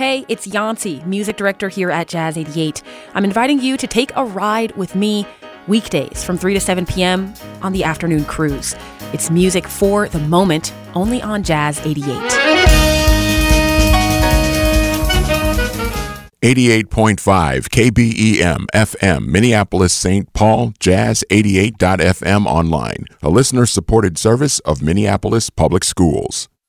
Hey, it's Yancy, music director here at Jazz 88. I'm inviting you to take a ride with me weekdays from 3 to 7 p.m. on the afternoon cruise. It's music for the moment, only on Jazz 88. 88.5 KBEM FM, Minneapolis, St. Paul, Jazz 88.fm online, a listener-supported service of Minneapolis Public Schools.